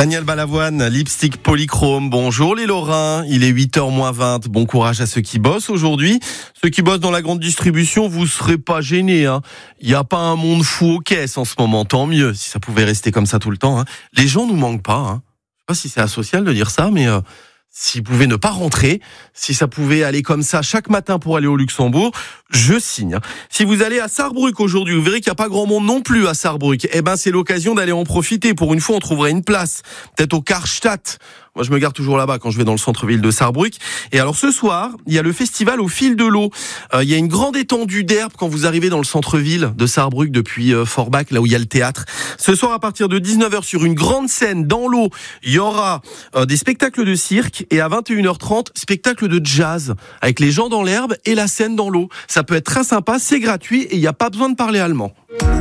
Daniel Balavoine, lipstick polychrome. Bonjour les Lorrains, il est 8h-20. Bon courage à ceux qui bossent aujourd'hui. Ceux qui bossent dans la grande distribution, vous serez pas gênés. Il n'y a pas un monde fou aux caisses en ce moment, tant mieux. Si ça pouvait rester comme ça tout le temps. Les gens nous manquent pas. Je sais pas si c'est asocial de dire ça, mais s'ils pouvaient ne pas rentrer, si ça pouvait aller comme ça chaque matin pour aller au Luxembourg, je signe. Si vous allez à Sarrebruck aujourd'hui, vous verrez qu'il n'y a pas grand monde non plus à Sarrebruck. C'est l'occasion d'aller en profiter. Pour une fois, on trouverait une place. Peut-être au Karstadt. Moi, je me gare toujours là-bas quand je vais dans le centre-ville de Sarrebruck. Et alors, ce soir, il y a le festival au fil de l'eau. Il y a une grande étendue d'herbe quand vous arrivez dans le centre-ville de Sarrebruck depuis Forbach, là où il y a le théâtre. Ce soir, à partir de 19h, sur une grande scène dans l'eau, il y aura des spectacles de cirque. Et à 21h30, spectacle de jazz avec les gens dans l'herbe et la scène dans l'eau. Ça peut être très sympa, c'est gratuit et il n'y a pas besoin de parler allemand.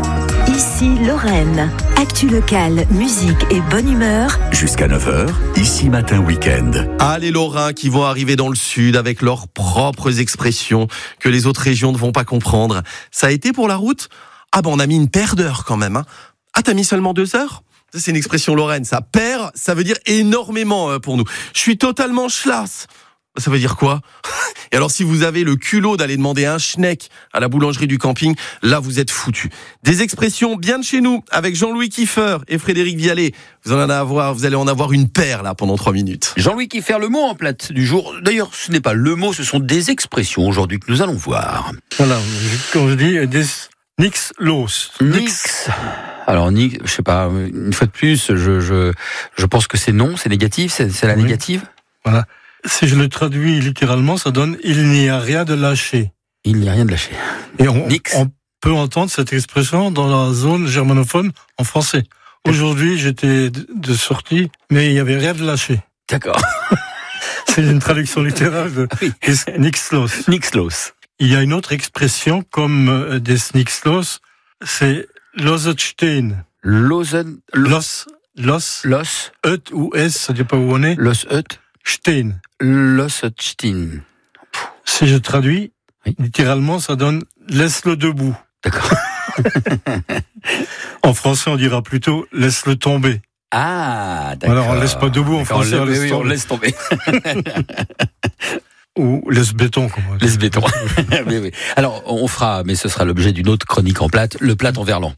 Ici Lorraine. Actu locale, musique et bonne humeur. Jusqu'à 9h, ici Matin Week-end. Les Lorrains qui vont arriver dans le sud avec leurs propres expressions que les autres régions ne vont pas comprendre. Ça a été pour la route ? On a mis une paire d'heures quand même. T'as mis seulement 2 heures ? Ça, c'est une expression lorraine. Ça paire, ça veut dire énormément pour nous. Je suis totalement schlass. Ça veut dire quoi ? Et alors, si vous avez le culot d'aller demander un schneck à la boulangerie du camping, là, vous êtes foutus. Des expressions bien de chez nous, avec Jean-Louis Kieffer et Frédéric Vialet. Vous allez en avoir une paire, là, pendant 3 minutes. Jean-Louis Kieffer, le mot en plate du jour. D'ailleurs, ce n'est pas le mot, ce sont des expressions aujourd'hui que nous allons voir. Voilà, quand je dis des nix los. Nix. Alors, je sais pas, une fois de plus, je pense que c'est non, c'est négatif, c'est la négative. Voilà. Si je le traduis littéralement, ça donne « il n'y a rien de lâché ». Il n'y a rien de lâché. Et on peut entendre cette expression dans la zone germanophone en français. Aujourd'hui, j'étais de sortie, mais il n'y avait rien de lâché. D'accord. C'est une traduction littérale de Nixlos. Nixlos. Il y a une autre expression comme des Nixlos, c'est « loset stehen ». Los, Eut ou S, ça ne dit pas où on est. Los Eut. Stehen. Losstein. Si je traduis, littéralement, ça donne « laisse-le debout ». D'accord. En français, on dira plutôt « laisse-le tomber ». Ah, d'accord. Alors, on ne laisse pas debout en français, on laisse tomber. Ou laisse béton, comme on dit. Laisse béton. Oui. Alors, on fera, mais ce sera l'objet d'une autre chronique en plate, le plate en verlan.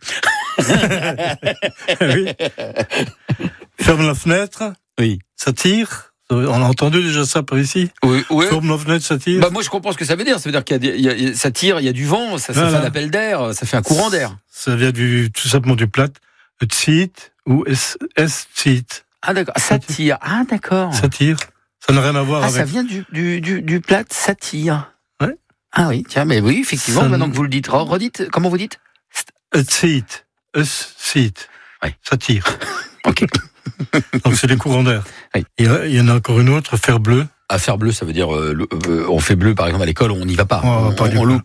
Oui. Ferme la fenêtre. Oui. Ça tire. On a entendu déjà ça par ici. Oui. Ferme la fenêtre, ça tire. Moi, je comprends ce que ça veut dire. Ça veut dire qu'il ça tire, il y a du vent, ça fait un appel d'air, ça fait un courant d'air. Ça vient tout simplement du plate. Tzit ou es-tzit. Ah, d'accord. Ça tire. Ah, d'accord. Ça tire. Ça n'a rien à voir avec. Ça vient du plate, ça tire. Ouais. Ah oui, tiens, mais oui, effectivement, maintenant que vous le dites. Redites, comment vous dites? Tzit. Es-tzit. Ouais. Ça tire. Ok. Donc c'est des courants d'air. Oui. Il y en a encore une autre, faire bleu. Faire bleu, ça veut dire on fait bleu, par exemple, à l'école, on n'y va pas. On va pas on loupe.